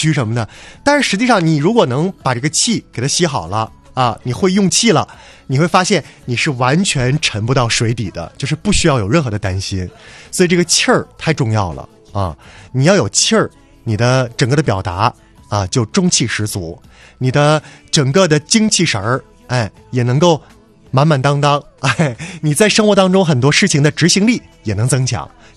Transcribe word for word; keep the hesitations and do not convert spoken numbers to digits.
虚什么的。但是实际上你如果能把这个气给它吸好了啊，你会用气了，你会发现你是完全沉不到水底的，就是不需要有任何的担心。所以这个气儿太重要了啊！你要有气儿，你的整个的表达啊就中气十足，你的整个的精气神儿，哎，也能够满满当当，哎，你在生活当中很多事情的执行力也能增强。